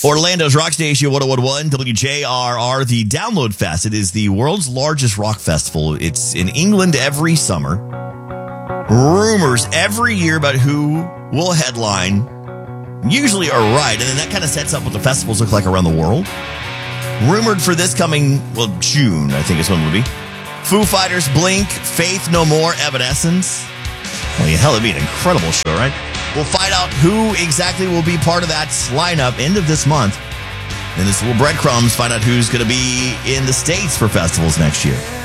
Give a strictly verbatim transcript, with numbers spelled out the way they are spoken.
Orlando's Rock Station one oh one point one, W J R R, the Download Fest. It is the world's largest rock festival. It's in England every summer. Rumors every year about who will headline usually are right, and then that kind of sets up what the festivals look like around the world. Rumored for this coming, well, June, I think is when it will be. Foo Fighters, Blink, Faith No More, Evanescence. Well, yeah, hell, it'd be an incredible show, right? We'll find out who exactly will be part of that lineup end of this month. And this little breadcrumbs, find out who's going to be in the States for festivals next year.